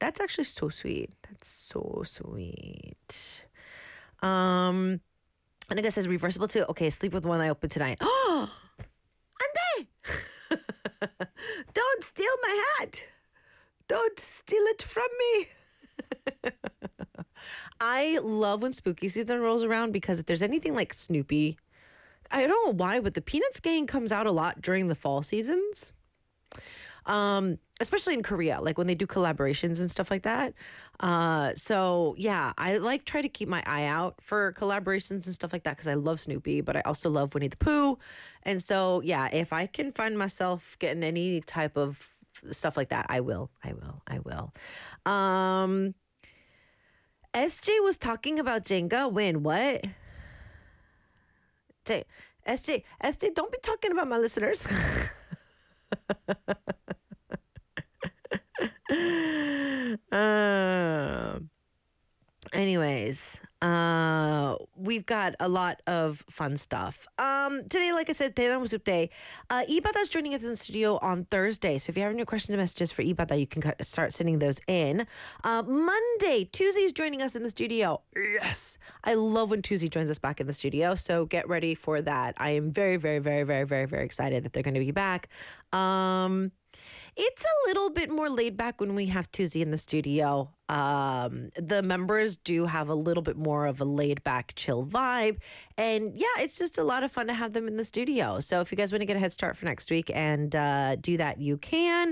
That's actually so sweet. That's so sweet. And I guess says reversible too. Okay, sleep with one eye open tonight. Oh, Ande! Don't steal my hat. Don't steal it from me. I love when spooky season rolls around because if there's anything like Snoopy, I don't know why, but the Peanuts gang comes out a lot during the fall seasons. Especially in Korea, like when they do collaborations and stuff like that. So yeah, I like try to keep my eye out for collaborations and stuff like that because I love Snoopy, but I also love Winnie the Pooh. And so yeah, if I can find myself getting any type of stuff like that, I will. SJ was talking about Jenga when what? SJ, don't be talking about my listeners. Anyways, we've got a lot of fun stuff. Today, like I said, Taeyang Musup Day. Ibada's joining us in the studio on Thursday. So if you have any questions and messages for Ibada, you can start sending those in. Monday, Tuesday's joining us in the studio. Yes, I love when Tuesday joins us back in the studio. So get ready for that. I am very, very, very, very, very, very excited that they're going to be back. It's a little bit more laid back when we have Tuesday in the studio. The members do have a little bit more of a laid back, chill vibe. And yeah, it's just a lot of fun to have them in the studio. So if you guys want to get a head start for next week and do that, you can.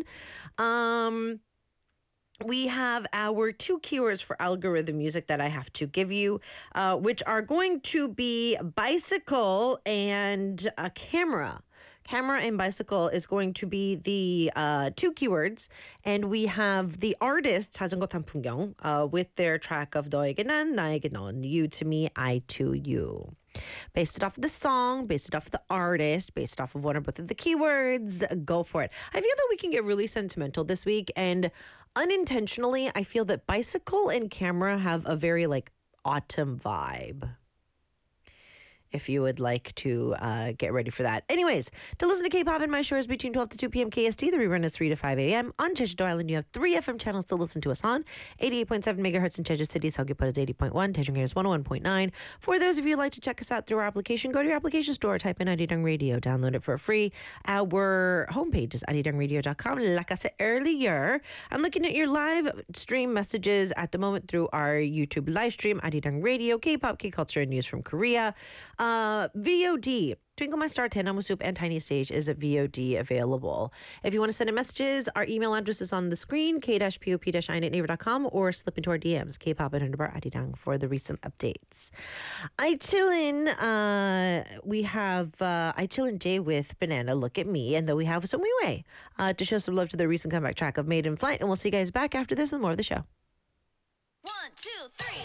We have our 2 keywords for algorithm music that I have to give you, which are going to be bicycle and a camera. Camera and bicycle is going to be the 2 keywords. And we have the artist, 자전거 탄 풍경, with their track of 너에게 난, 나에게 넌, you to me, I to you. Based it off of the song, based it off of the artist, based off of one or both of the keywords, go for it. I feel that we can get really sentimental this week, and unintentionally, I feel that bicycle and camera have a very like autumn vibe. If you would like to get ready for that. Anyways, to listen to K-pop in my shows between 12 to 2 p.m. KST, the rerun is 3 to 5 a.m. On Jeju-do Island, you have 3 FM channels to listen to us on. 88.7 megahertz in Jeju City, Seogwipo is 80.1, Daejeon is 101.9. For those of you who'd like to check us out through our application, go to your application store, type in Arirang Radio, download it for free. Our homepage is arirangradio.com. Like I said earlier, I'm looking at your live stream messages at the moment through our YouTube live stream, Arirang Radio, K-pop, K-culture, and news from Korea. VOD, Twinkle My Star, Taeyang Musup, and Tiny Stage is at VOD available. If you want to send in messages, our email address is on the screen, k-pop@naver.com, or slip into our DMs, kpop@Arirang for the recent updates. I Chillin', we have I Chillin' Jay with Banana, Look at Me, and then we have some Wee to show some love to the recent comeback track of Made in Flight, and we'll see you guys back after this with more of the show. 1, 2, 3.